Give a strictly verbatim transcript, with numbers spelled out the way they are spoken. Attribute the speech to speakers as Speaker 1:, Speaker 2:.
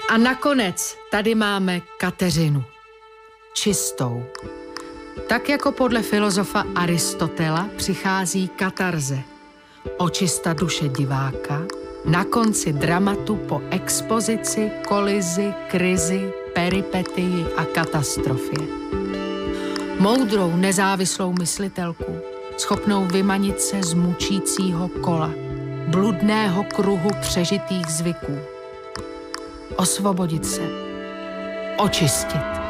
Speaker 1: A nakonec tady máme Kateřinu. Čistou. Tak jako podle filozofa Aristotela přichází katarze. Očista duše diváka na konci dramatu po expozici, kolizi, krizi, peripetii a katastrofě. Moudrou, nezávislou myslitelku, schopnou vymanit se z mučícího kola, bludného kruhu přežitých zvyků. Osvobodit se, očistit.